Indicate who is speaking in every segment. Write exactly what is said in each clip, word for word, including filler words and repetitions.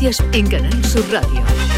Speaker 1: noticias en Canal Sur Radio.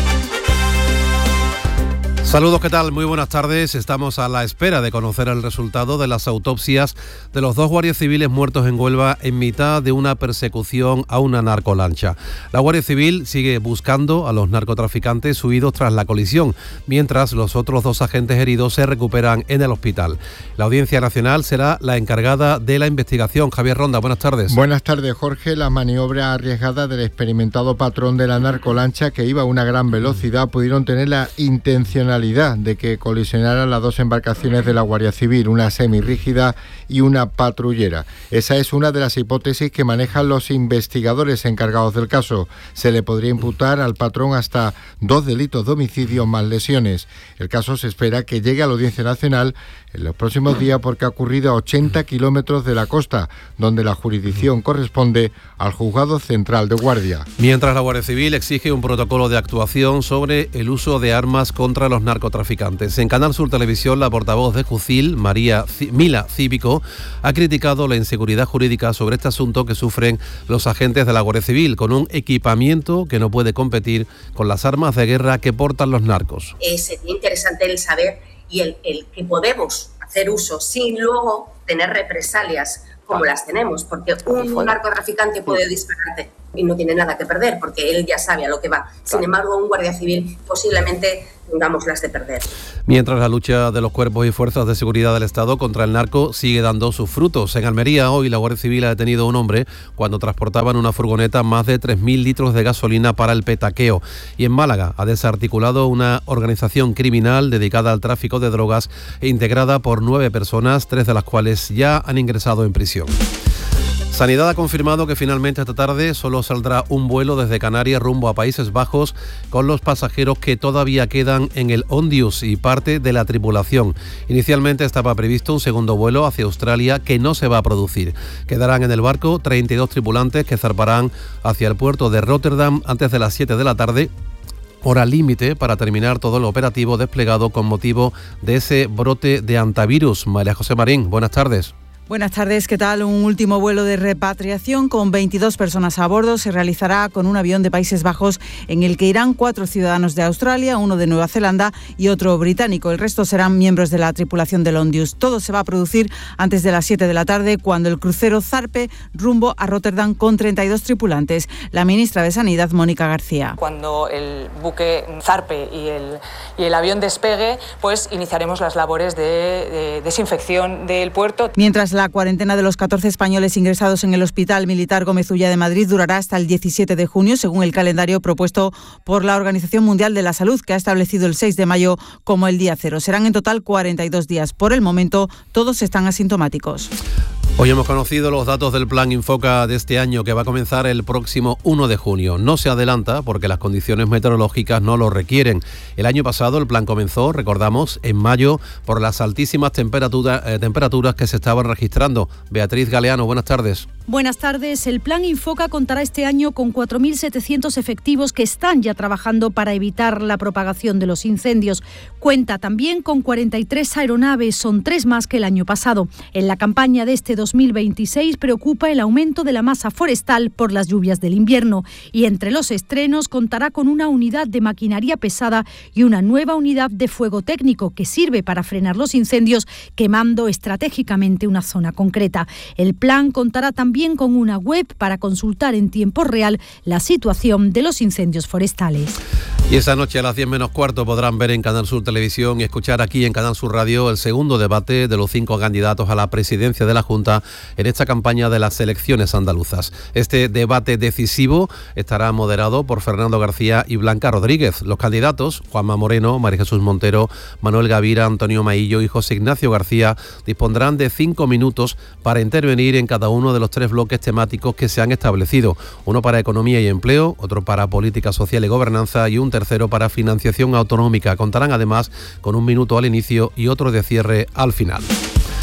Speaker 2: Saludos, ¿qué tal? Muy buenas tardes. Estamos a la espera de conocer el resultado de las autopsias de los dos guardias civiles muertos en Huelva en mitad de una persecución a una narcolancha. La Guardia Civil sigue buscando a los narcotraficantes huidos tras la colisión, mientras los otros dos agentes heridos se recuperan en el hospital. La Audiencia Nacional será la encargada de la investigación. Javier Ronda, buenas tardes.
Speaker 3: Buenas tardes, Jorge. La maniobra arriesgada del experimentado patrón de la narcolancha, que iba a una gran velocidad, pudieron tener la intencionalidad de que colisionaran las dos embarcaciones de la Guardia Civil, una semirrígida y una patrullera. Esa es una de las hipótesis que manejan los investigadores encargados del caso. Se le podría imputar al patrón hasta dos delitos de homicidio más lesiones. El caso se espera que llegue a la Audiencia Nacional en los próximos días porque ha ocurrido a ochenta kilómetros de la costa, donde la jurisdicción corresponde al Juzgado Central de Guardia.
Speaker 2: Mientras la Guardia Civil exige un protocolo de actuación sobre el uso de armas contra los narcotraficantes. En Canal Sur Televisión, la portavoz de Jucil, María C- Mila Cívico, ha criticado la inseguridad jurídica sobre este asunto que sufren los agentes de la Guardia Civil, con un equipamiento que no puede competir con las armas de guerra que portan los narcos.
Speaker 4: Eh, sería interesante el saber y el, el que podemos hacer uso sin luego tener represalias como las tenemos, porque un narcotraficante puede dispararte y no tiene nada que perder, porque él ya sabe a lo que va. Sin embargo, un guardia civil posiblemente tengamos las de perder.
Speaker 2: Mientras la lucha de los cuerpos y fuerzas de seguridad del Estado contra el narco sigue dando sus frutos. En Almería, hoy la Guardia Civil ha detenido a un hombre cuando transportaba en una furgoneta más de tres mil litros de gasolina para el petaqueo. Y en Málaga ha desarticulado una organización criminal dedicada al tráfico de drogas e integrada por nueve personas, tres de las cuales ya han ingresado en prisión. Sanidad ha confirmado que finalmente esta tarde solo saldrá un vuelo desde Canarias rumbo a Países Bajos con los pasajeros que todavía quedan en el Ondius y parte de la tripulación. Inicialmente estaba previsto un segundo vuelo hacia Australia que no se va a producir. Quedarán en el barco treinta y dos tripulantes que zarparán hacia el puerto de Rotterdam antes de las siete de la tarde. Hora límite para terminar todo el operativo desplegado con motivo de ese brote de antivirus. María José Marín, buenas tardes.
Speaker 5: Buenas tardes, ¿qué tal? Un último vuelo de repatriación con veintidós personas a bordo se realizará con un avión de Países Bajos en el que irán cuatro ciudadanos de Australia, uno de Nueva Zelanda y otro británico. El resto serán miembros de la tripulación del Ondius. Todo se va a producir antes de las siete de la tarde cuando el crucero zarpe rumbo a Rotterdam con treinta y dos tripulantes. La ministra de Sanidad, Mónica García.
Speaker 6: Cuando el buque zarpe y el, y el avión despegue, pues iniciaremos las labores de, de desinfección del puerto.
Speaker 5: Mientras la cuarentena de los catorce españoles ingresados en el Hospital Militar Gómez Ulla de Madrid durará hasta el diecisiete de junio, según el calendario propuesto por la Organización Mundial de la Salud, que ha establecido el seis de mayo como el día cero. Serán en total cuarenta y dos días. Por el momento, todos están asintomáticos.
Speaker 2: Hoy hemos conocido los datos del Plan Infoca de este año que va a comenzar el próximo uno de junio. No se adelanta porque las condiciones meteorológicas no lo requieren. El año pasado el plan comenzó, recordamos, en mayo por las altísimas temperaturas, eh, temperaturas que se estaban registrando. Beatriz Galeano, buenas tardes.
Speaker 7: Buenas tardes. El Plan Infoca contará este año con cuatro mil setecientos efectivos que están ya trabajando para evitar la propagación de los incendios. Cuenta también con cuarenta y tres aeronaves, son tres más que el año pasado. En la campaña de este dos mil veintiséis preocupa el aumento de la masa forestal por las lluvias del invierno y entre los estrenos contará con una unidad de maquinaria pesada y una nueva unidad de fuego técnico que sirve para frenar los incendios quemando estratégicamente una zona concreta. El plan contará también con una web para consultar en tiempo real la situación de los incendios forestales.
Speaker 2: Y esa noche a las diez menos cuarto podrán ver en Canal Sur Televisión y escuchar aquí en Canal Sur Radio el segundo debate de los cinco candidatos a la presidencia de la Junta en esta campaña de las elecciones andaluzas. Este debate decisivo estará moderado por Fernando García y Blanca Rodríguez. Los candidatos, Juanma Moreno, María Jesús Montero, Manuel Gavira, Antonio Maillo y José Ignacio García, dispondrán de cinco minutos para intervenir en cada uno de los tres bloques temáticos que se han establecido. Uno para economía y empleo, otro para política social y gobernanza y un tercero para financiación autonómica. Contarán además con un minuto al inicio y otro de cierre al final.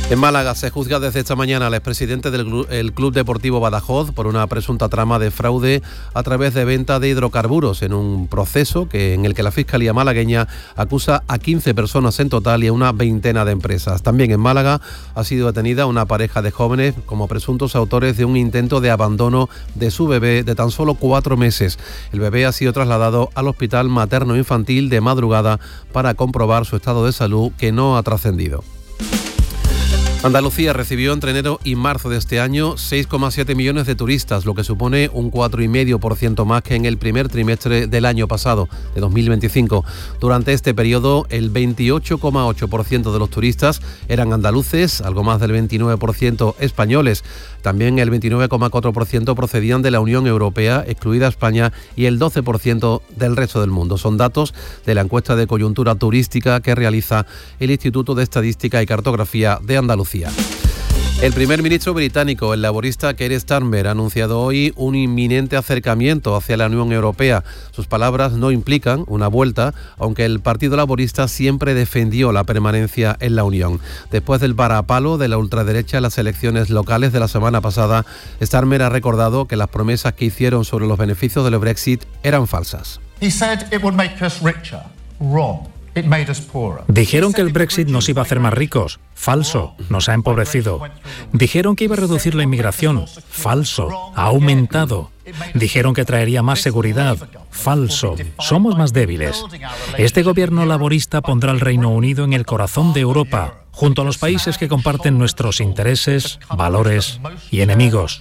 Speaker 2: En Málaga se juzga desde esta mañana al expresidente del Club, el Club Deportivo Badajoz por una presunta trama de fraude a través de venta de hidrocarburos en un proceso que, en el que la Fiscalía malagueña acusa a quince personas en total y a una veintena de empresas. También en Málaga ha sido detenida una pareja de jóvenes como presuntos autores de un intento de abandono de su bebé de tan solo cuatro meses. El bebé ha sido trasladado al Hospital Materno Infantil de madrugada para comprobar su estado de salud, que no ha trascendido. Andalucía recibió entre enero y marzo de este año seis coma siete millones de turistas, lo que supone un cuatro coma cinco por ciento más que en el primer trimestre del año pasado, de dos mil veinticinco. Durante este periodo, el veintiocho coma ocho por ciento de los turistas eran andaluces, algo más del veintinueve por ciento españoles. También el veintinueve coma cuatro por ciento procedían de la Unión Europea, excluida España, y el doce por ciento del resto del mundo. Son datos de la encuesta de coyuntura turística que realiza el Instituto de Estadística y Cartografía de Andalucía. El primer ministro británico, el laborista Keir Starmer, ha anunciado hoy un inminente acercamiento hacia la Unión Europea. Sus palabras no implican una vuelta, aunque el Partido Laborista siempre defendió la permanencia en la Unión. Después del varapalo de la ultraderecha en las elecciones locales de la semana pasada, Starmer ha recordado que las promesas que hicieron sobre los beneficios del Brexit eran falsas.
Speaker 1: He said it would make us richer. Wrong.
Speaker 8: Dijeron que el Brexit nos iba a hacer más ricos. Falso. Nos ha empobrecido. Dijeron que iba a reducir la inmigración. Falso. Ha aumentado. Dijeron que traería más seguridad. Falso. Somos más débiles. Este gobierno laborista pondrá al Reino Unido en el corazón de Europa, junto a los países que comparten nuestros intereses, valores y enemigos.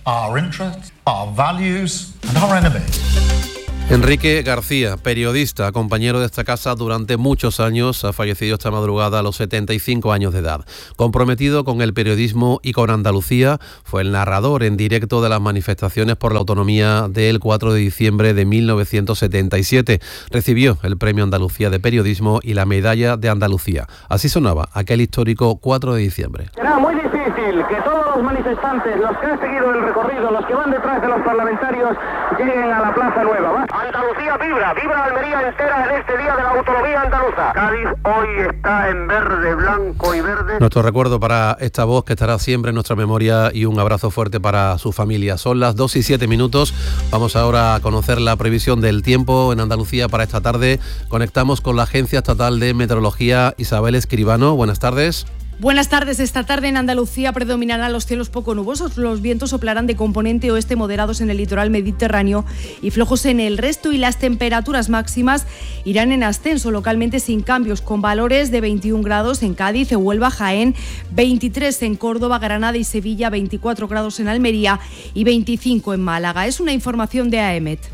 Speaker 2: Enrique García, periodista, compañero de esta casa durante muchos años, ha fallecido esta madrugada a los setenta y cinco años de edad. Comprometido con el periodismo y con Andalucía, fue el narrador en directo de las manifestaciones por la autonomía del cuatro de diciembre de mil novecientos setenta y siete. Recibió el Premio Andalucía de Periodismo y la Medalla de Andalucía. Así sonaba aquel histórico cuatro de diciembre.
Speaker 9: Será muy difícil que todos los manifestantes, los que han seguido el recorrido, los que van detrás de los parlamentarios, lleguen a la Plaza Nueva. ¿Va? Andalucía vibra, vibra Almería entera en este día de la autonomía andaluza. Cádiz hoy está en verde, blanco y verde.
Speaker 2: Nuestro recuerdo para esta voz que estará siempre en nuestra memoria y un abrazo fuerte para su familia. Son las dos y siete minutos. Vamos ahora a conocer la previsión del tiempo en Andalucía para esta tarde. Conectamos con la Agencia Estatal de Meteorología. Isabel Escribano, buenas tardes.
Speaker 10: Buenas tardes. Esta tarde en Andalucía predominarán los cielos poco nubosos. Los vientos soplarán de componente oeste moderados en el litoral mediterráneo y flojos en el resto, y las temperaturas máximas irán en ascenso, localmente sin cambios, con valores de veintiún grados en Cádiz, Huelva, Jaén, veintitrés en Córdoba, Granada y Sevilla, veinticuatro grados en Almería y veinticinco en Málaga. Es una información de A E M E T.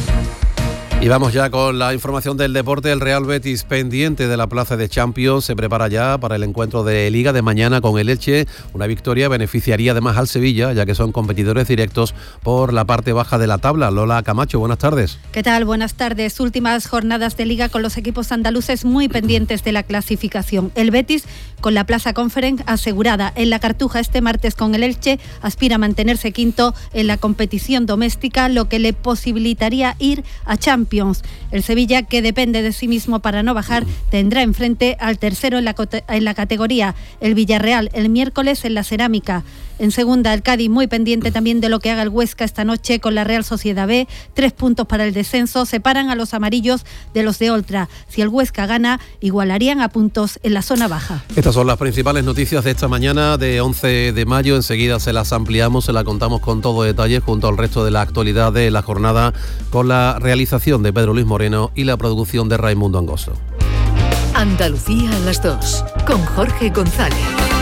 Speaker 2: Y vamos ya con la información del deporte. El Real Betis, pendiente de la plaza de Champions, se prepara ya para el encuentro de Liga de mañana con el Elche. Una victoria beneficiaría además al Sevilla, ya que son competidores directos por la parte baja de la tabla. Lola Camacho, buenas tardes.
Speaker 11: ¿Qué tal? Buenas tardes. Últimas jornadas de Liga con los equipos andaluces muy pendientes de la clasificación. El Betis, con la Plaza Conference asegurada en la Cartuja este martes con el Elche, aspira a mantenerse quinto en la competición doméstica, lo que le posibilitaría ir a Champions. El Sevilla, que depende de sí mismo para no bajar, tendrá enfrente al tercero en la, en la categoría, el Villarreal, el miércoles en la Cerámica. En segunda, el Cádiz, muy pendiente también de lo que haga el Huesca esta noche con la Real Sociedad B. Tres puntos para el descenso separan a los amarillos de los de Oltra. Si el Huesca gana, igualarían a puntos en la zona baja.
Speaker 2: Estas son las principales noticias de esta mañana de once de mayo. Enseguida se las ampliamos, se las contamos con todo detalle junto al resto de la actualidad de la jornada, con la realización de Pedro Luis Moreno y la producción de Raimundo Angosto.
Speaker 12: Andalucía a las dos, con Jorge González.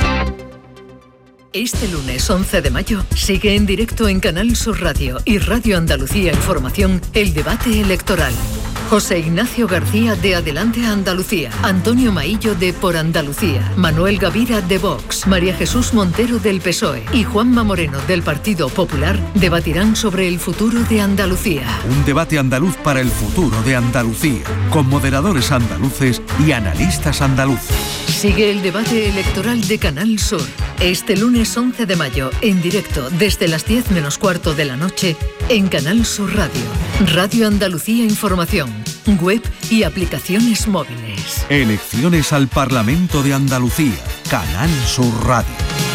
Speaker 12: Este lunes once de mayo sigue en directo en Canal Sur Radio y Radio Andalucía Información el debate electoral. José Ignacio García de Adelante Andalucía, Antonio Maillo de Por Andalucía, Manuel Gavira de Vox, María Jesús Montero del P S O E y Juanma Moreno del Partido Popular debatirán sobre el futuro de Andalucía.
Speaker 13: Un debate andaluz para el futuro de Andalucía, con moderadores andaluces y analistas andaluces.
Speaker 12: Sigue el debate electoral de Canal Sur. Este lunes once de mayo, en directo desde las diez menos cuarto de la noche, en Canal Sur Radio. Radio Andalucía Información, web y aplicaciones móviles.
Speaker 13: Elecciones al Parlamento de Andalucía. Canal Sur Radio.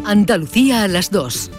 Speaker 12: Andalucía a las dos.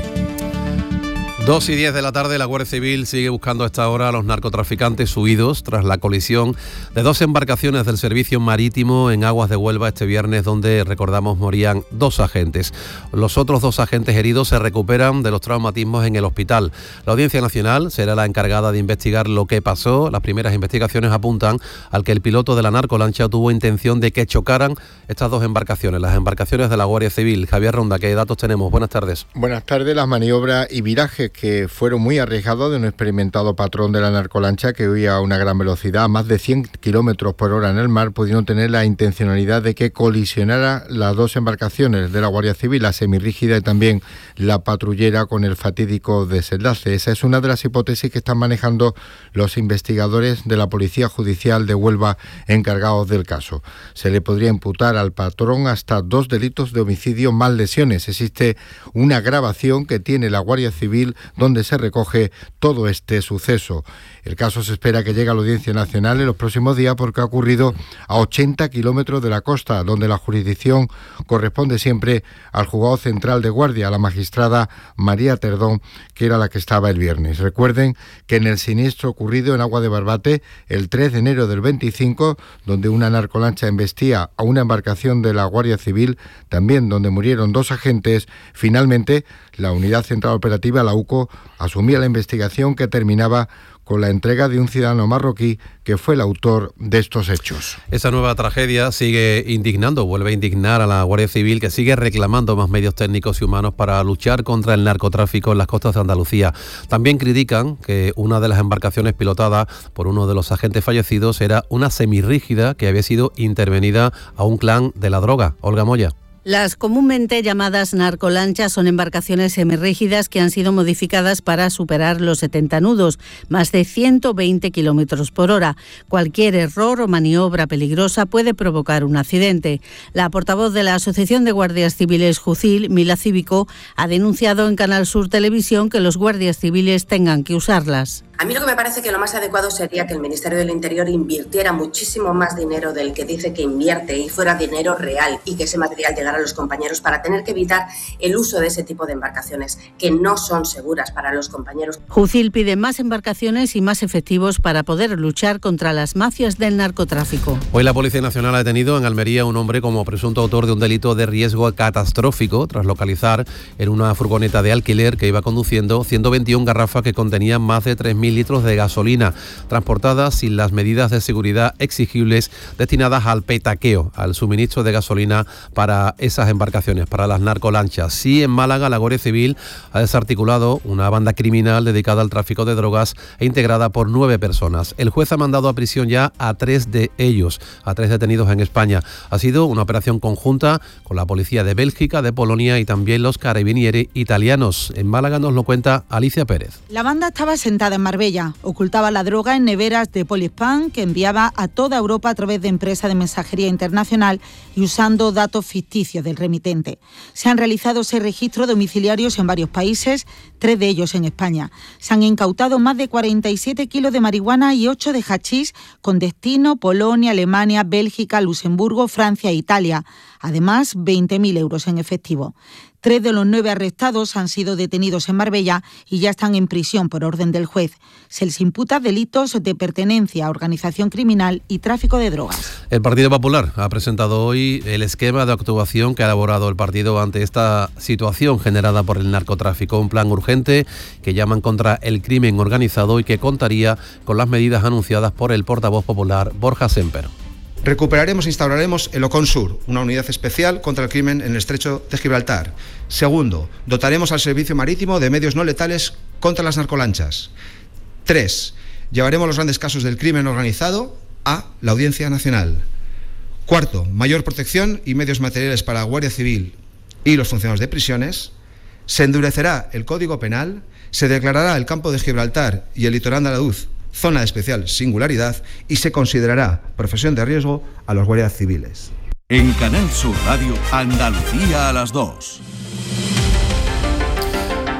Speaker 2: dos y diez de la tarde, la Guardia Civil sigue buscando a esta hora a los narcotraficantes huidos tras la colisión de dos embarcaciones del servicio marítimo en aguas de Huelva este viernes, donde, recordamos, morían dos agentes. Los otros dos agentes heridos se recuperan de los traumatismos en el hospital. La Audiencia Nacional será la encargada de investigar lo que pasó. Las primeras investigaciones apuntan al que el piloto de la narcolancha tuvo intención de que chocaran estas dos embarcaciones, las embarcaciones de la Guardia Civil. Javier Ronda, ¿qué datos tenemos? Buenas tardes.
Speaker 3: Buenas tardes. Las maniobras y virajes que fueron muy arriesgados de un experimentado patrón de la narcolancha que huía a una gran velocidad, a más de cien kilómetros por hora en el mar, pudieron tener la intencionalidad de que colisionara las dos embarcaciones de la Guardia Civil, la semirrígida y también la patrullera, con el fatídico desenlace. Esa es una de las hipótesis que están manejando los investigadores de la Policía Judicial de Huelva encargados del caso. Se le podría imputar al patrón hasta dos delitos de homicidio más lesiones. Existe una grabación que tiene la Guardia Civil donde se recoge todo este suceso. El caso se espera que llegue a la Audiencia Nacional en los próximos días porque ha ocurrido a ochenta kilómetros de la costa, donde la jurisdicción corresponde siempre al Juzgado Central de Guardia, a la magistrada María Terdón, que era la que estaba el viernes. Recuerden que en el siniestro ocurrido en Agua de Barbate el tres de enero del veinticinco, donde una narcolancha embestía a una embarcación de la Guardia Civil, también donde murieron dos agentes, finalmente la Unidad Central Operativa, la U C O, asumía la investigación que terminaba con la entrega de un ciudadano marroquí que fue el autor de estos hechos.
Speaker 2: Esa nueva tragedia sigue indignando, vuelve a indignar a la Guardia Civil, que sigue reclamando más medios técnicos y humanos para luchar contra el narcotráfico en las costas de Andalucía. También critican que una de las embarcaciones pilotada por uno de los agentes fallecidos era una semirrígida que había sido intervenida a un clan de la droga. Olga Moya.
Speaker 14: Las comúnmente llamadas narcolanchas son embarcaciones semirrígidas que han sido modificadas para superar los setenta nudos, más de ciento veinte kilómetros por hora. Cualquier error o maniobra peligrosa puede provocar un accidente. La portavoz de la Asociación de Guardias Civiles Jucil, Mila Cívico, ha denunciado en Canal Sur Televisión que los guardias civiles tengan que usarlas.
Speaker 4: A mí lo que me parece que lo más adecuado sería que el Ministerio del Interior invirtiera muchísimo más dinero del que dice que invierte y fuera dinero real, y que ese material llegara a los compañeros para tener que evitar el uso de ese tipo de embarcaciones que no son seguras para los compañeros.
Speaker 14: Jucil pide más embarcaciones y más efectivos para poder luchar contra las mafias del narcotráfico.
Speaker 2: Hoy la Policía Nacional ha detenido en Almería a un hombre como presunto autor de un delito de riesgo catastrófico tras localizar en una furgoneta de alquiler que iba conduciendo ciento veintiuna garrafas que contenían más de tres mil litros de gasolina, transportadas sin las medidas de seguridad exigibles destinadas al petaqueo, al suministro de gasolina para esas embarcaciones, para las narcolanchas. Sí, en Málaga la Guardia Civil ha desarticulado una banda criminal dedicada al tráfico de drogas e integrada por nueve personas. El juez ha mandado a prisión ya a tres de ellos, a tres detenidos en España. Ha sido una operación conjunta con la policía de Bélgica, de Polonia y también los carabinieri italianos. En Málaga nos lo cuenta Alicia Pérez.
Speaker 5: La banda estaba sentada en Marbella. Ocultaba la droga en neveras de Polispán que enviaba a toda Europa a través de empresas de mensajería internacional y usando datos ficticios del remitente. Se han realizado seis registros domiciliarios en varios países, tres de ellos en España. Se han incautado más de cuarenta y siete kilos de marihuana y ocho de hachís con destino Polonia, Alemania, Bélgica, Luxemburgo, Francia e Italia. Además, veinte mil euros en efectivo. Tres de los nueve arrestados han sido detenidos en Marbella y ya están en prisión por orden del juez. Se les imputa delitos de pertenencia a organización criminal y tráfico de drogas.
Speaker 2: El Partido Popular ha presentado hoy el esquema de actuación que ha elaborado el partido ante esta situación generada por el narcotráfico. Un plan urgente que llaman contra el crimen organizado y que contaría con las medidas anunciadas por el portavoz popular Borja Semper.
Speaker 15: Recuperaremos e instauraremos el OCONSUR, una unidad especial contra el crimen en el estrecho de Gibraltar. Segundo, dotaremos al servicio marítimo de medios no letales contra las narcolanchas. Tres, llevaremos los grandes casos del crimen organizado a la Audiencia Nacional. Cuarto, mayor protección y medios materiales para la Guardia Civil y los funcionarios de prisiones. Se endurecerá el Código Penal, se declarará el campo de Gibraltar y el litoral andaluz zona de especial singularidad y se considerará profesión de riesgo a los guardias civiles.
Speaker 13: En Canal Sur Radio, Andalucía a las dos.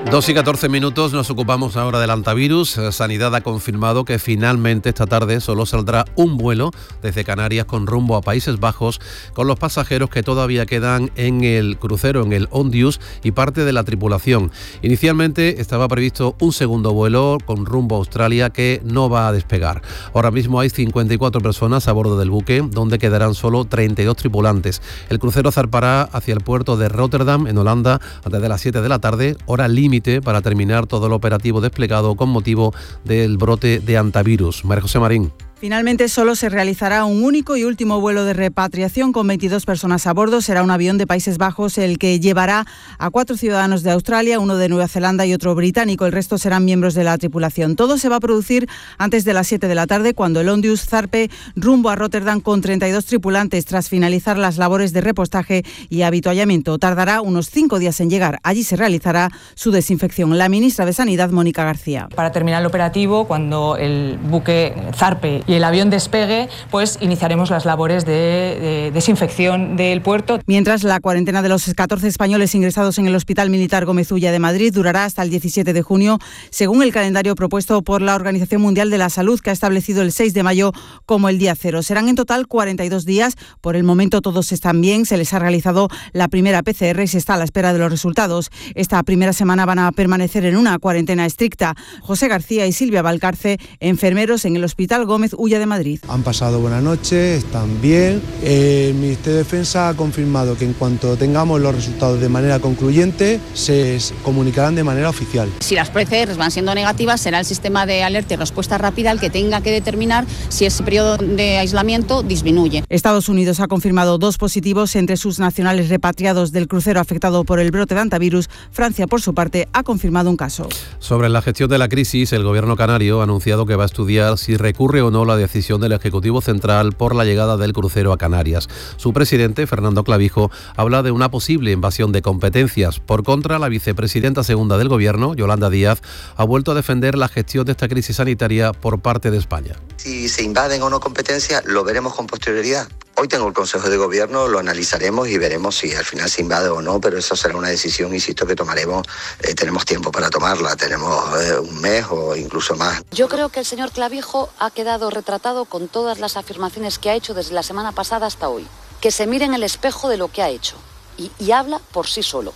Speaker 2: dos y catorce minutos, nos ocupamos ahora del antivirus. Sanidad ha confirmado que finalmente esta tarde solo saldrá un vuelo desde Canarias con rumbo a Países Bajos, con los pasajeros que todavía quedan en el crucero, en el Ondius, y parte de la tripulación. Inicialmente estaba previsto un segundo vuelo con rumbo a Australia que no va a despegar. Ahora mismo hay cincuenta y cuatro personas a bordo del buque, donde quedarán solo treinta y dos tripulantes. El crucero zarpará hacia el puerto de Rotterdam, en Holanda, antes de las siete de la tarde, hora límite para terminar todo el operativo desplegado con motivo del brote de antivirus. María José Marín.
Speaker 5: Finalmente solo se realizará un único y último vuelo de repatriación con veintidós personas a bordo. Será un avión de Países Bajos el que llevará a cuatro ciudadanos de Australia, uno de Nueva Zelanda y otro británico. El resto serán miembros de la tripulación. Todo se va a producir antes de las siete de la tarde, cuando el Ondius zarpe rumbo a Rotterdam con treinta y dos tripulantes tras finalizar las labores de repostaje y avituallamiento. Tardará unos cinco días en llegar. Allí se realizará su desinfección. La ministra de Sanidad, Mónica García.
Speaker 6: Para terminar el operativo, cuando el buque zarpe y el avión despegue, pues iniciaremos las labores de, de desinfección del puerto.
Speaker 5: Mientras, la cuarentena de los catorce españoles ingresados en el Hospital Militar Gómez Ulla de Madrid durará hasta el diecisiete de junio, según el calendario propuesto por la Organización Mundial de la Salud, que ha establecido el seis de mayo como el día cero. Serán en total cuarenta y dos días. Por el momento todos están bien. Se les ha realizado la primera P C R y se está a la espera de los resultados. Esta primera semana van a permanecer en una cuarentena estricta. José García y Silvia Valcarce, enfermeros en el Hospital Gómez Ulla de Madrid.
Speaker 16: Han pasado buena noche, están bien. El Ministerio de Defensa ha confirmado que en cuanto tengamos los resultados de manera concluyente, se comunicarán de manera oficial.
Speaker 17: Si las P C R van siendo negativas, será el sistema de alerta y respuesta rápida el que tenga que determinar si ese periodo de aislamiento disminuye.
Speaker 5: Estados Unidos ha confirmado dos positivos entre sus nacionales repatriados del crucero afectado por el brote de antivirus. Francia, por su parte, ha confirmado un caso.
Speaker 2: Sobre la gestión de la crisis, el gobierno canario ha anunciado que va a estudiar si recurre o no la decisión del Ejecutivo Central por la llegada del crucero a Canarias. Su presidente, Fernando Clavijo, habla de una posible invasión de competencias. Por contra, la vicepresidenta segunda del Gobierno, Yolanda Díaz, ha vuelto a defender la gestión de esta crisis sanitaria por parte de España.
Speaker 18: Si se invaden o no competencias, lo veremos con posterioridad. Hoy tengo el Consejo de Gobierno, lo analizaremos y veremos si al final se invade o no, pero eso será una decisión, insisto, que tomaremos. Eh, tenemos tiempo para tomarla, tenemos eh, un mes o incluso más.
Speaker 19: Yo creo que el señor Clavijo ha quedado retratado con todas las afirmaciones que ha hecho desde la semana pasada hasta hoy. Que se mire en el espejo de lo que ha hecho y, y habla por sí solo.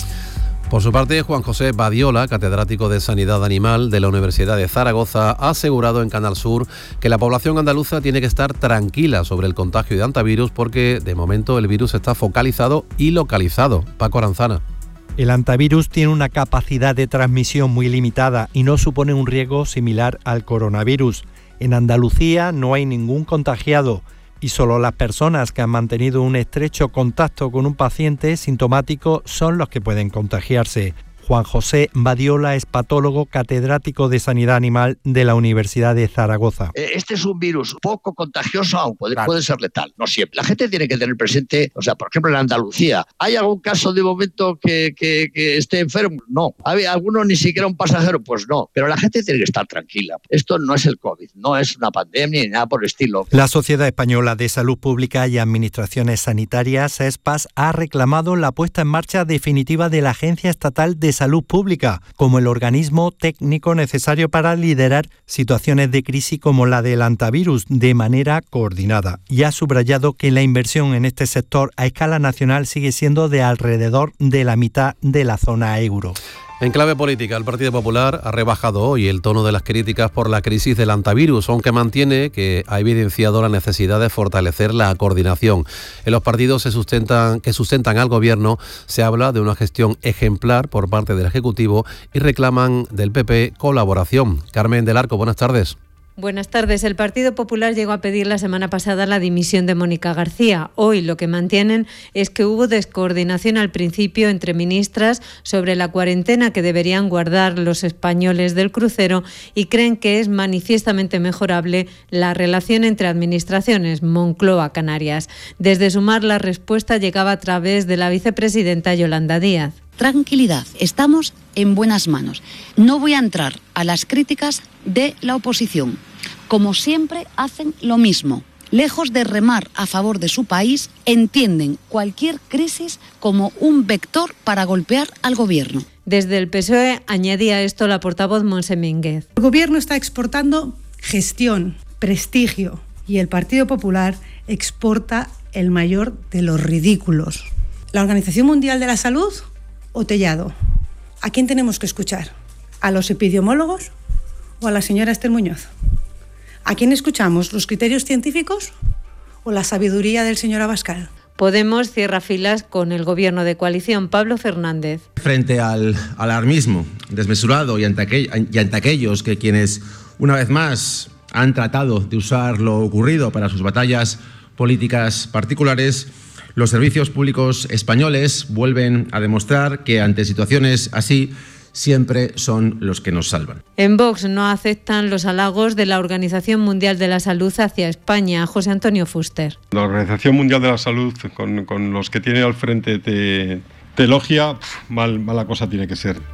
Speaker 2: Por su parte, Juan José Badiola, catedrático de Sanidad Animal de la Universidad de Zaragoza, ha asegurado en Canal Sur que la población andaluza tiene que estar tranquila sobre el contagio de antivirus porque, de momento, el virus está focalizado y localizado. Paco Aranzana.
Speaker 20: El antivirus tiene una capacidad de transmisión muy limitada y no supone un riesgo similar al coronavirus. En Andalucía no hay ningún contagiado y solo las personas que han mantenido un estrecho contacto con un paciente sintomático son los que pueden contagiarse. Juan José Badiola es patólogo catedrático de Sanidad Animal de la Universidad de Zaragoza.
Speaker 21: Este es un virus poco contagioso, aunque puede, puede ser letal, no siempre. La gente tiene que tener presente, o sea, por ejemplo, en Andalucía, ¿hay algún caso de momento que, que, que esté enfermo? No. ¿Hay alguno ni siquiera un pasajero? Pues no. Pero la gente tiene que estar tranquila. Esto no es el COVID, no es una pandemia ni nada por el estilo.
Speaker 20: La Sociedad Española de Salud Pública y Administraciones Sanitarias, ESPAS, ha reclamado la puesta en marcha definitiva de la Agencia Estatal de Salud Pública como el organismo técnico necesario para liderar situaciones de crisis como la del antivirus de manera coordinada, y ha subrayado que la inversión en este sector a escala nacional sigue siendo de alrededor de la mitad de la zona euro.
Speaker 2: En clave política, el Partido Popular ha rebajado hoy el tono de las críticas por la crisis del antivirus, aunque mantiene que ha evidenciado la necesidad de fortalecer la coordinación. En los partidos se sustentan, que sustentan al Gobierno se habla de una gestión ejemplar por parte del Ejecutivo y reclaman del P P colaboración. Carmen del Arco, buenas tardes.
Speaker 22: Buenas tardes. El Partido Popular llegó a pedir la semana pasada la dimisión de Mónica García. Hoy lo que mantienen es que hubo descoordinación al principio entre ministras sobre la cuarentena que deberían guardar los españoles del crucero y creen que es manifiestamente mejorable la relación entre administraciones Moncloa-Canarias. Desde Sumar, la respuesta llegaba a través de la vicepresidenta Yolanda Díaz.
Speaker 19: Tranquilidad, estamos en buenas manos. No voy a entrar a las críticas de la oposición. Como siempre, hacen lo mismo. Lejos de remar a favor de su país, entienden cualquier crisis como un vector para golpear al gobierno.
Speaker 22: Desde el P S O E añadía esto la portavoz Montse Mínguez.
Speaker 1: El Gobierno está exportando gestión, prestigio, y el Partido Popular exporta el mayor de los ridículos. ¿La Organización Mundial de la Salud o Tellado? ¿A quién tenemos que escuchar? ¿A los epidemiólogos o a la señora Esther Muñoz? ¿A quién escuchamos? ¿Los criterios científicos o la sabiduría del señor Abascal?
Speaker 22: Podemos cierra filas con el gobierno de coalición. Pablo Fernández.
Speaker 7: Frente al alarmismo desmesurado y ante, aquel, y ante aquellos que quienes, una vez más, han tratado de usar lo ocurrido para sus batallas políticas particulares, los servicios públicos españoles vuelven a demostrar que ante situaciones así siempre son los que nos salvan.
Speaker 22: En Vox no aceptan los halagos de la Organización Mundial de la Salud hacia España. José Antonio Fuster.
Speaker 23: La Organización Mundial de la Salud, con, con los que tiene al frente, te, te elogia, pf, mal, mala cosa tiene que ser.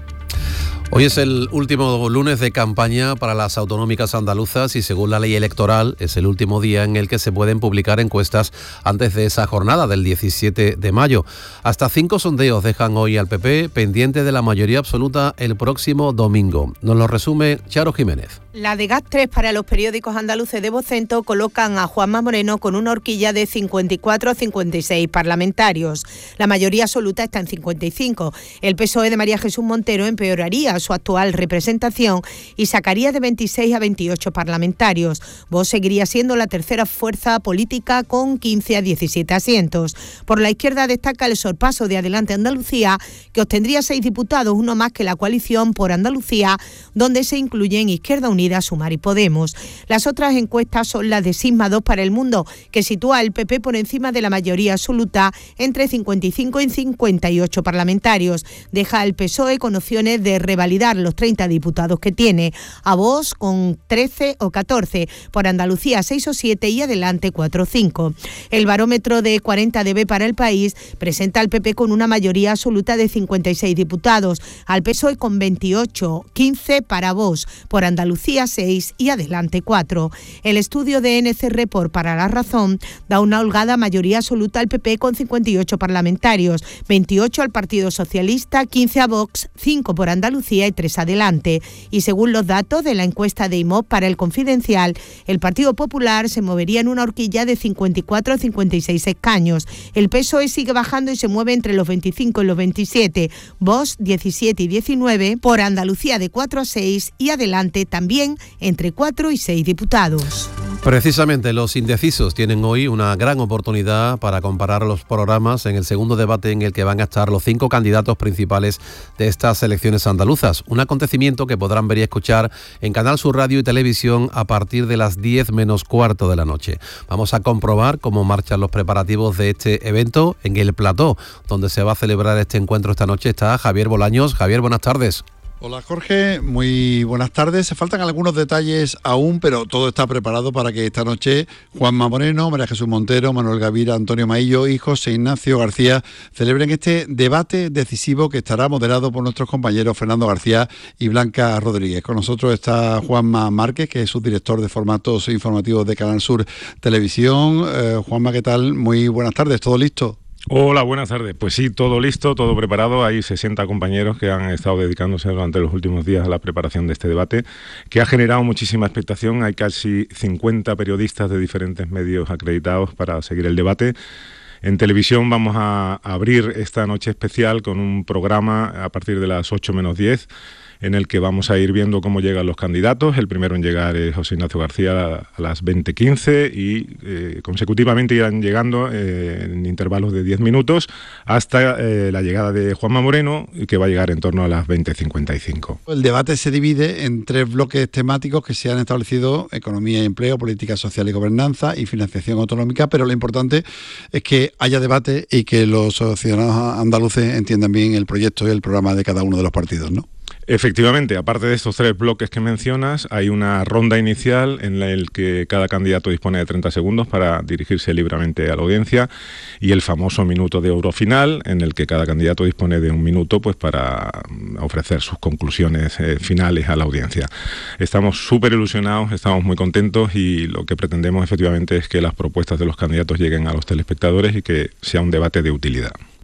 Speaker 2: Hoy es el último lunes de campaña para las autonómicas andaluzas y según la ley electoral es el último día en el que se pueden publicar encuestas antes de esa jornada del diecisiete de mayo. Hasta cinco sondeos dejan hoy al P P pendiente de la mayoría absoluta el próximo domingo. Nos lo resume Charo Jiménez.
Speaker 24: La de GAT tres para los periódicos andaluces de Vocento colocan a Juanma Moreno con una horquilla de cincuenta y cuatro a cincuenta y seis parlamentarios. La mayoría absoluta está en cincuenta y cinco. El P S O E de María Jesús Montero empeoraría su actual representación y sacaría de veintiséis a veintiocho parlamentarios. Vox seguiría siendo la tercera fuerza política con quince a diecisiete asientos. Por la izquierda destaca el sorpaso de Adelante Andalucía, que obtendría seis diputados, uno más que la coalición por Andalucía, donde se incluyen Izquierda Unida, Sumar y Podemos. Las otras encuestas son las de Sigma dos para El Mundo, que sitúa al P P por encima de la mayoría absoluta entre cincuenta y cinco y cincuenta y ocho parlamentarios. Deja al P S O E con opciones de revalidar los treinta diputados que tiene, a Vox con trece o catorce, por Andalucía seis o siete y Adelante cuatro o cinco. El barómetro de cuarenta D B para El País presenta al P P con una mayoría absoluta de cincuenta y seis diputados, al P S O E con veintiocho, quince para Vox, por Andalucía seis y Adelante cuatro. El estudio de N C Report para La Razón da una holgada mayoría absoluta al P P con cincuenta y ocho parlamentarios, veintiocho al Partido Socialista, quince a Vox, cinco por Andalucía y tres Adelante. Y según los datos de la encuesta de I M O B para El Confidencial, el Partido Popular se movería en una horquilla de cincuenta y cuatro a cincuenta y seis escaños. El P S O E sigue bajando y se mueve entre los veinticinco y los veintisiete, Vox diecisiete y diecinueve, por Andalucía de cuatro a seis y Adelante también entre cuatro y seis diputados.
Speaker 2: Precisamente los indecisos tienen hoy una gran oportunidad para comparar los programas en el segundo debate en el que van a estar los cinco candidatos principales de estas elecciones andaluzas. Un acontecimiento que podrán ver y escuchar en Canal Sur Radio y Televisión a partir de las diez menos cuarto de la noche. Vamos a comprobar cómo marchan los preparativos de este evento en el plató, donde se va a celebrar este encuentro esta noche. Está Javier Bolaños. Javier, buenas tardes.
Speaker 25: Hola Jorge, muy buenas tardes. Se faltan algunos detalles aún, pero todo está preparado para que esta noche Juanma Moreno, María Jesús Montero, Manuel Gavira, Antonio Maillo y José Ignacio García celebren este debate decisivo que estará moderado por nuestros compañeros Fernando García y Blanca Rodríguez. Con nosotros está Juanma Márquez, que es subdirector de formatos informativos de Canal Sur Televisión. Eh, Juanma, ¿qué tal? Muy buenas tardes, ¿todo listo?
Speaker 26: Hola, buenas tardes. Pues sí, todo listo, todo preparado. Hay sesenta compañeros que han estado dedicándose durante los últimos días a la preparación de este debate, que ha generado muchísima expectación. Hay casi cincuenta periodistas de diferentes medios acreditados para seguir el debate. En televisión vamos a abrir esta noche especial con un programa a partir de las ocho menos diez, en el que vamos a ir viendo cómo llegan los candidatos. El primero en llegar es José Ignacio García a las veinte quince y eh, consecutivamente irán llegando eh, en intervalos de diez minutos hasta eh, la llegada de Juanma Moreno, que va a llegar en torno a las veinte cincuenta y cinco.
Speaker 25: El debate se divide en tres bloques temáticos que se han establecido: economía y empleo, política social y gobernanza y financiación autonómica, pero lo importante es que haya debate y que los ciudadanos andaluces entiendan bien el proyecto y el programa de cada uno de los partidos, ¿no?
Speaker 26: Efectivamente, aparte de estos tres bloques que mencionas, hay una ronda inicial en la que cada candidato dispone de treinta segundos para dirigirse libremente a la audiencia, y el famoso minuto de oro final, en el que cada candidato dispone de un minuto pues para ofrecer sus conclusiones eh, finales a la audiencia. Estamos súper ilusionados, estamos muy contentos, y lo que pretendemos efectivamente es que las propuestas de los candidatos lleguen a los telespectadores y que sea un debate de utilidad.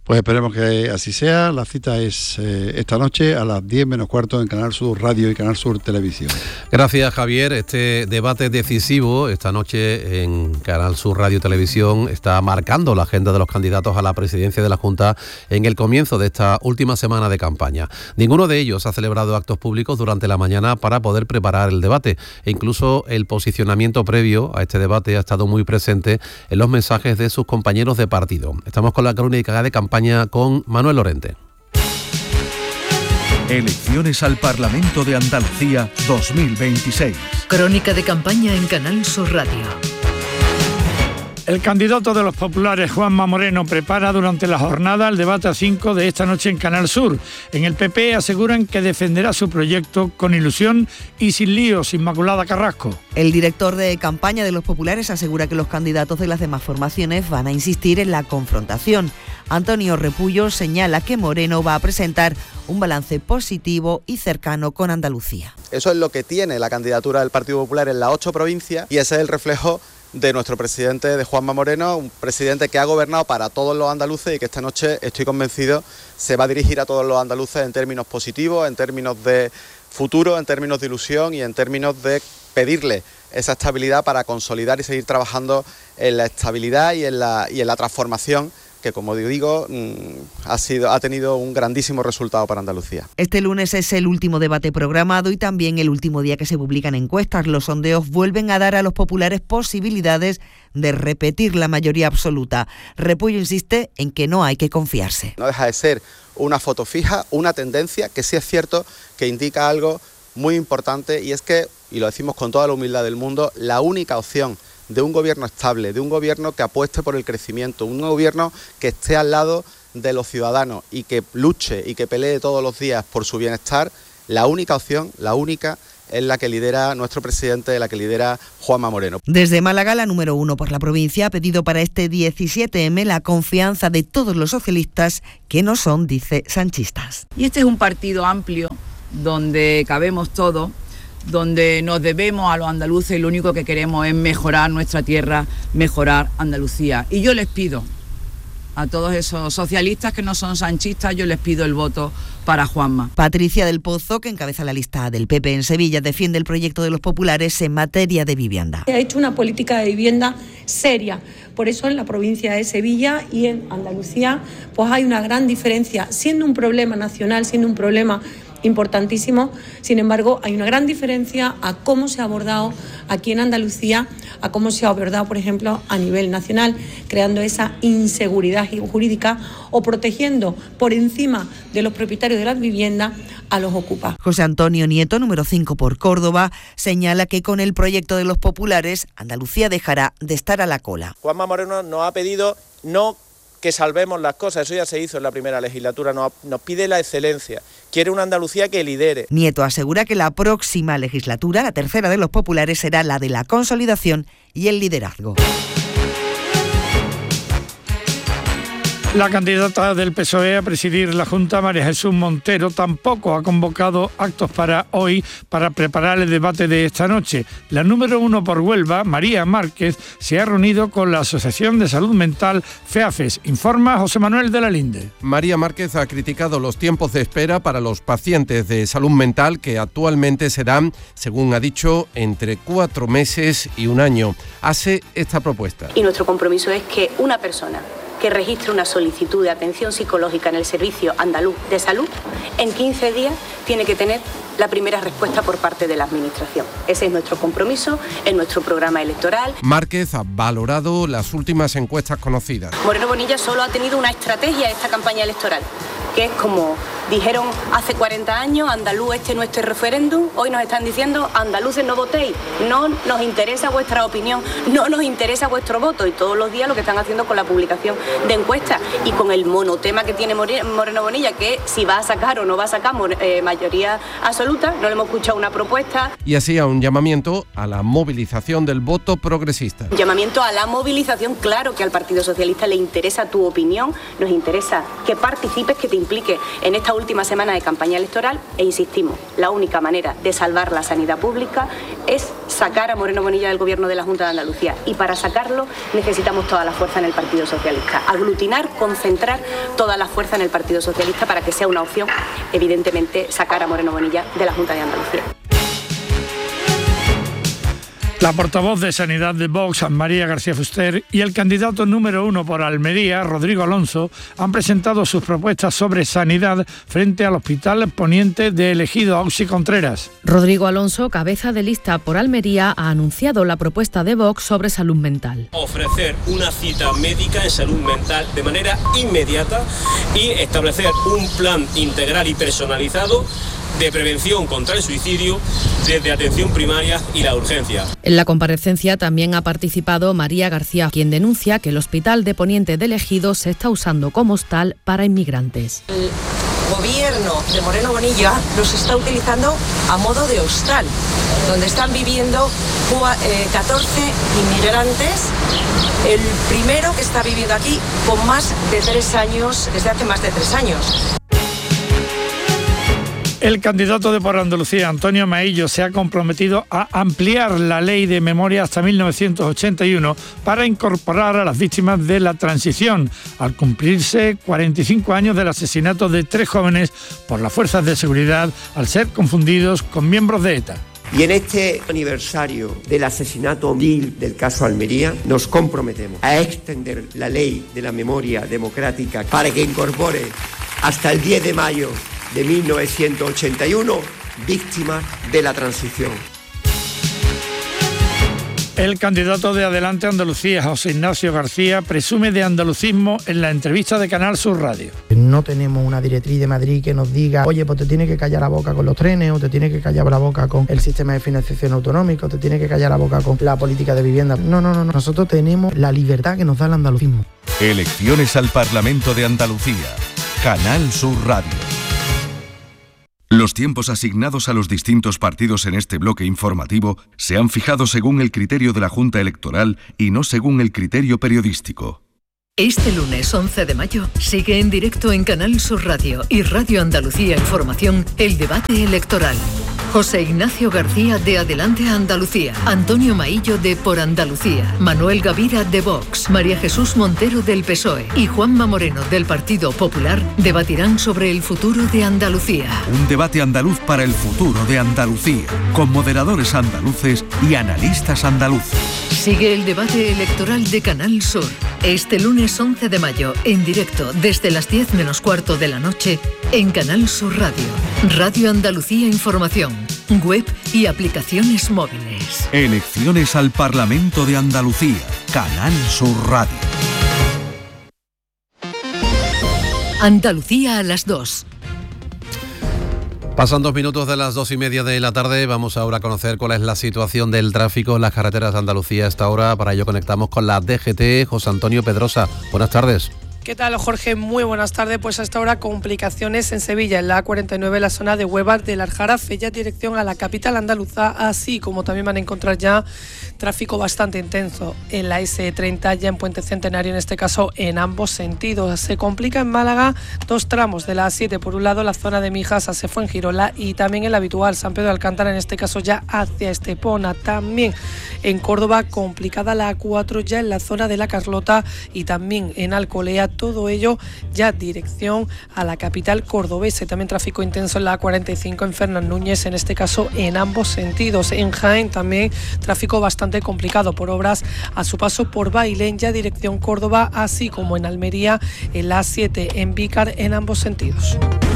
Speaker 25: Pues esperemos que así sea. La cita es eh, esta noche a las diez menos cuarto en Canal Sur Radio y Canal Sur Televisión.
Speaker 2: Gracias, Javier. Este debate decisivo esta noche en Canal Sur Radio y Televisión está marcando la agenda de los candidatos a la presidencia de la Junta en el comienzo de esta última semana de campaña. Ninguno de ellos ha celebrado actos públicos durante la mañana para poder preparar el debate e incluso el posicionamiento previo a este debate ha estado muy presente en los mensajes de sus compañeros de partido. Estamos con la crónica de campaña con Manuel Lorente.
Speaker 13: Elecciones al Parlamento de Andalucía dos mil veintiséis.
Speaker 3: Crónica de campaña en Canal Sur Radio.
Speaker 8: El candidato de los populares, Juanma Moreno, prepara durante la jornada el debate a cinco de esta noche en Canal Sur. En el P P aseguran que defenderá su proyecto con ilusión y sin líos. Inmaculada Carrasco.
Speaker 9: El director de campaña de los populares asegura que los candidatos de las demás formaciones van a insistir en la confrontación. Antonio Repullo señala que Moreno va a presentar un balance positivo y cercano con Andalucía.
Speaker 10: Eso es lo que tiene la candidatura del Partido Popular en las ocho provincias y ese es el reflejo de nuestro presidente, de Juanma Moreno, un presidente que ha gobernado para todos los andaluces y que esta noche, estoy convencido, se va a dirigir a todos los andaluces en términos positivos, en términos de futuro, en términos de ilusión y en términos de pedirle esa estabilidad para consolidar y seguir trabajando en la estabilidad y en la, y en la transformación que, como digo, ha sido, ha tenido un grandísimo resultado para Andalucía.
Speaker 9: Este lunes es el último debate programado y también el último día que se publican encuestas. Los sondeos vuelven a dar a los populares posibilidades de repetir la mayoría absoluta. Repullo insiste en que no hay que confiarse.
Speaker 10: No deja de ser una foto fija, una tendencia que sí es cierto que indica algo muy importante y es que, y lo decimos con toda la humildad del mundo, la única opción de un gobierno estable, de un gobierno que apueste por el crecimiento, un gobierno que esté al lado de los ciudadanos y que luche y que pelee todos los días por su bienestar, la única opción, la única, es la que lidera nuestro presidente, la que lidera Juanma Moreno.
Speaker 9: Desde Málaga, la número uno por la provincia ha pedido para este diecisiete eme la confianza de todos los socialistas que no son, dice, sanchistas.
Speaker 11: Y este es un partido amplio donde cabemos todos, donde nos debemos a los andaluces y lo único que queremos es mejorar nuestra tierra, mejorar Andalucía. Y yo les pido a todos esos socialistas que no son sanchistas, yo les pido el voto para Juanma.
Speaker 9: Patricia del Pozo, que encabeza la lista del P P en Sevilla, defiende el proyecto de los populares en materia de vivienda.
Speaker 12: Ha hecho una política de vivienda seria. Por eso en la provincia de Sevilla y en Andalucía pues hay una gran diferencia, siendo un problema nacional, siendo un problema importantísimo. Sin embargo, hay una gran diferencia a cómo se ha abordado aquí en Andalucía, a cómo se ha abordado, por ejemplo, a nivel nacional, creando esa inseguridad jurídica o protegiendo por encima de los propietarios de las viviendas a los ocupas.
Speaker 9: José Antonio Nieto, número cinco por Córdoba, señala que con el proyecto de los populares, Andalucía dejará de estar a la cola.
Speaker 27: Juanma Moreno nos ha pedido no que salvemos las cosas, eso ya se hizo en la primera legislatura, nos, nos pide la excelencia, quiere una Andalucía que lidere.
Speaker 9: Nieto asegura que la próxima legislatura, la tercera de los populares, será la de la consolidación y el liderazgo.
Speaker 8: La candidata del P S O E a presidir la Junta, María Jesús Montero, tampoco ha convocado actos para hoy para preparar el debate de esta noche. La número uno por Huelva, María Márquez, se ha reunido con la Asociación de Salud Mental FEAFES, informa José Manuel de la Linde.
Speaker 28: María Márquez ha criticado los tiempos de espera para los pacientes de salud mental que actualmente se dan, según ha dicho, entre cuatro meses y un año. Hace esta propuesta.
Speaker 29: Y nuestro compromiso es que una persona que registre una solicitud de atención psicológica en el Servicio Andaluz de Salud, en quince días tiene que tener la primera respuesta por parte de la Administración. Ese es nuestro compromiso en nuestro programa electoral.
Speaker 28: Márquez ha valorado las últimas encuestas conocidas.
Speaker 29: Moreno Bonilla solo ha tenido una estrategia en esta campaña electoral, que es como dijeron hace cuarenta años, andaluz, este no es nuestro referéndum, hoy nos están diciendo, andaluces no votéis, no nos interesa vuestra opinión, no nos interesa vuestro voto, y todos los días lo que están haciendo con la publicación de encuestas y con el monotema que tiene Moreno Bonilla, que es si va a sacar o no va a sacar eh, mayoría absoluta. No le hemos escuchado una propuesta.
Speaker 28: Y hacía un llamamiento a la movilización del voto progresista.
Speaker 29: Un llamamiento a la movilización, claro que al Partido Socialista le interesa tu opinión, nos interesa que participes, que te impliques en esta última semana de campaña electoral e insistimos, la única manera de salvar la sanidad pública es sacar a Moreno Bonilla del gobierno de la Junta de Andalucía, y para sacarlo necesitamos toda la fuerza en el Partido Socialista, aglutinar, concentrar toda la fuerza en el Partido Socialista para que sea una opción, evidentemente, sacar a Moreno Bonilla de la Junta de Andalucía.
Speaker 8: La portavoz de Sanidad de Vox, María García Fuster, y el candidato número uno por Almería, Rodrigo Alonso, han presentado sus propuestas sobre sanidad frente al Hospital Poniente de El Ejido, Auxi Contreras.
Speaker 4: Rodrigo Alonso, cabeza de lista por Almería, ha anunciado la propuesta de Vox sobre salud mental.
Speaker 5: Ofrecer una cita médica en salud mental de manera inmediata y establecer un plan integral y personalizado de prevención contra el suicidio desde atención primaria y la urgencia.
Speaker 4: En la comparecencia también ha participado María García, quien denuncia que el Hospital de Poniente del Ejido se está usando como hostal para inmigrantes.
Speaker 6: El gobierno de Moreno Bonilla los está utilizando a modo de hostal, donde están viviendo catorce inmigrantes. El primero que está viviendo aquí con más de tres años, desde hace más de tres años.
Speaker 8: El candidato de Por Andalucía, Antonio Maillo, se ha comprometido a ampliar la ley de memoria hasta mil novecientos ochenta y uno para incorporar a las víctimas de la transición, al cumplirse cuarenta y cinco años del asesinato de tres jóvenes por las fuerzas de seguridad al ser confundidos con miembros de ETA.
Speaker 14: Y en este aniversario del asesinato vil del caso Almería, nos comprometemos a extender la ley de la memoria democrática para que incorpore hasta el diez de mayo de mil novecientos ochenta y uno víctimas de la transición.
Speaker 8: El candidato de Adelante Andalucía, José Ignacio García, presume de andalucismo en la entrevista de Canal Sur Radio.
Speaker 15: No tenemos una directriz de Madrid que nos diga, oye, pues te tiene que callar la boca con los trenes, o te tiene que callar la boca con el sistema de financiación autonómico, te tiene que callar la boca con la política de vivienda. No, no, no, no. Nosotros tenemos la libertad que nos da el andalucismo.
Speaker 13: Elecciones al Parlamento de Andalucía. Canal Sur Radio. Los tiempos asignados a los distintos partidos en este bloque informativo se han fijado según el criterio de la Junta Electoral y no según el criterio periodístico.
Speaker 3: Este lunes once de mayo sigue en directo en Canal Sur Radio y Radio Andalucía Información el debate electoral. José Ignacio García de Adelante Andalucía, Antonio Maillo de Por Andalucía, Manuel Gavira de Vox, María Jesús Montero del P S O E y Juanma Moreno del Partido Popular debatirán sobre el futuro de Andalucía.
Speaker 13: Un debate andaluz para el futuro de Andalucía, con moderadores andaluces y analistas andaluces.
Speaker 3: Sigue el debate electoral de Canal Sur. Este lunes once de mayo, en directo desde las diez menos cuarto de la noche, en Canal Sur Radio, Radio Andalucía Información, web y aplicaciones móviles.
Speaker 13: Elecciones al Parlamento de Andalucía, Canal Sur Radio.
Speaker 3: Andalucía a las dos.
Speaker 2: Pasan dos minutos de las dos y media de la tarde. Vamos ahora a conocer cuál es la situación del tráfico en las carreteras de Andalucía a esta hora. Para ello conectamos con la D G T. José Antonio Pedrosa, buenas tardes.
Speaker 16: ¿Qué tal, Jorge? Muy buenas tardes. Pues hasta ahora complicaciones en Sevilla, en la A cuarenta y nueve, en la zona de Huevas del Aljarafe, ya dirección a la capital andaluza, así como también van a encontrar ya tráfico bastante intenso en la ese treinta, ya en Puente Centenario, en este caso en ambos sentidos. Se complica en Málaga dos tramos de la A siete, por un lado la zona de Mijas hacia Fuengirola y también el habitual San Pedro de Alcántara, en este caso ya hacia Estepona. También en Córdoba complicada la A cuatro, ya en la zona de la Carlota y también en Alcolea, todo ello ya dirección a la capital cordobesa. También tráfico intenso en la A cuarenta y cinco en Fernán Núñez, en este caso en ambos sentidos. En Jaén también tráfico bastante complicado por obras a su paso por Bailén, ya dirección Córdoba, así como en Almería en la A siete en Vícar, en ambos sentidos.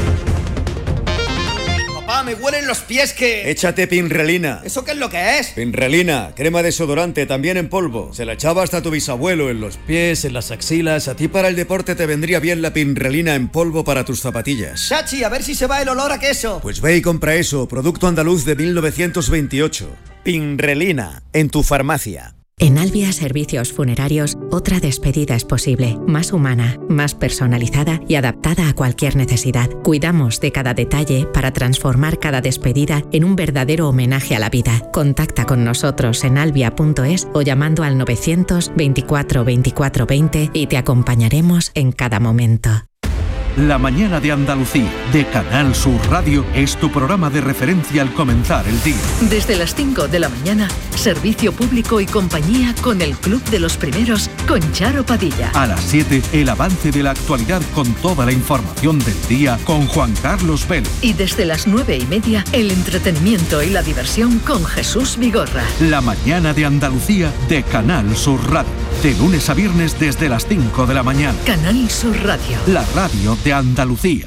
Speaker 17: Papá, me huelen los pies que...
Speaker 18: Échate Pinrelina.
Speaker 17: ¿Eso qué es lo que es?
Speaker 18: Pinrelina, crema desodorante, también en polvo. Se la echaba hasta tu bisabuelo en los pies, en las axilas. A ti para el deporte te vendría bien la Pinrelina en polvo para tus zapatillas.
Speaker 17: Chachi, a ver si se va el olor a queso.
Speaker 18: Pues ve y compra eso, producto andaluz de mil novecientos veintiocho. Pinrelina, en tu farmacia.
Speaker 21: En Albia Servicios Funerarios, otra despedida es posible, más humana, más personalizada y adaptada a cualquier necesidad. Cuidamos de cada detalle para transformar cada despedida en un verdadero homenaje a la vida. Contacta con nosotros en albia punto es o llamando al novecientos veinticuatro veinticuatro veinte y te acompañaremos en cada momento.
Speaker 1: La mañana de Andalucía, de Canal Sur Radio, es tu programa de referencia al comenzar el día.
Speaker 3: Desde las cinco de la mañana, servicio público y compañía con el Club de los Primeros, con Charo Padilla.
Speaker 1: A las siete, el avance de la actualidad con toda la información del día con Juan Carlos Vélez.
Speaker 3: Y desde las nueve y media, el entretenimiento y la diversión con Jesús Vigorra.
Speaker 1: La mañana de Andalucía, de Canal Sur Radio. De lunes a viernes desde las cinco de la mañana.
Speaker 3: Canal Sur Radio.
Speaker 1: La radio de Andalucía.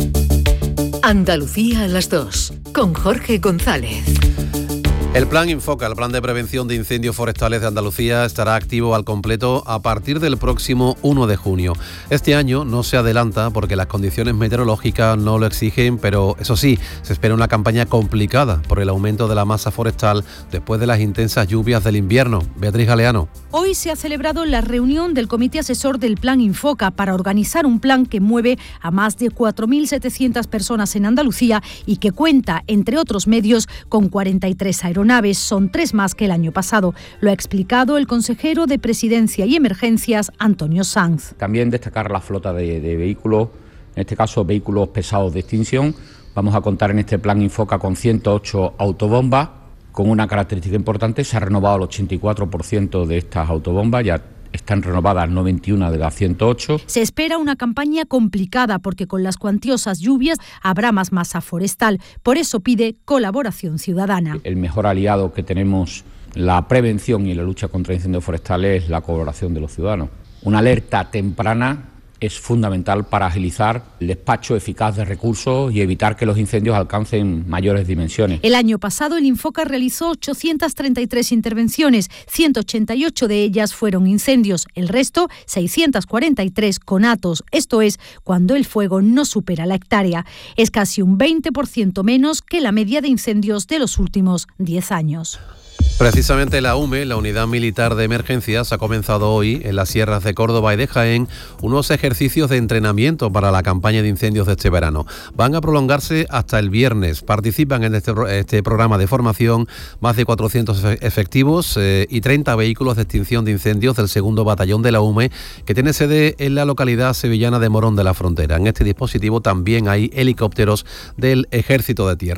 Speaker 3: Andalucía a las dos, con Jorge González.
Speaker 2: El plan Infoca, el plan de prevención de incendios forestales de Andalucía, estará activo al completo a partir del próximo uno de junio. Este año no se adelanta porque las condiciones meteorológicas no lo exigen, pero eso sí, se espera una campaña complicada por el aumento de la masa forestal después de las intensas lluvias del invierno. Beatriz Galeano.
Speaker 7: Hoy se ha celebrado la reunión del Comité Asesor del Plan Infoca para organizar un plan que mueve a más de cuatro mil setecientas personas en Andalucía y que cuenta, entre otros medios, con cuarenta y tres aeronaves. Son tres más que el año pasado. Lo ha explicado el consejero de Presidencia y Emergencias, Antonio Sanz.
Speaker 19: También destacar la flota de, de vehículos, en este caso vehículos pesados de extinción. Vamos a contar en este plan Infoca con ciento ocho autobombas. Con una característica importante, se ha renovado el ochenta y cuatro por ciento de estas autobombas, ya están renovadas noventa y una de las ciento ocho.
Speaker 7: Se espera una campaña complicada porque con las cuantiosas lluvias habrá más masa forestal. Por eso pide colaboración ciudadana.
Speaker 19: El mejor aliado que tenemos, la prevención y la lucha contra incendios forestales, es la colaboración de los ciudadanos. Una alerta temprana es fundamental para agilizar el despacho eficaz de recursos y evitar que los incendios alcancen mayores dimensiones.
Speaker 7: El año pasado el Infoca realizó ochocientas treinta y tres intervenciones, ciento ochenta y ocho de ellas fueron incendios, el resto, seiscientas cuarenta y tres, conatos, esto es, cuando el fuego no supera la hectárea. Es casi un veinte por ciento menos que la media de incendios de los últimos diez años.
Speaker 2: Precisamente la U M E, la Unidad Militar de Emergencias, ha comenzado hoy en las sierras de Córdoba y de Jaén unos ejercicios de entrenamiento para la campaña de incendios de este verano. Van a prolongarse hasta el viernes. Participan en este, este programa de formación más de cuatrocientos efectivos eh, y treinta vehículos de extinción de incendios del segundo Batallón de la U M E, que tiene sede en la localidad sevillana de Morón de la Frontera. En este dispositivo también hay helicópteros del Ejército de Tierra.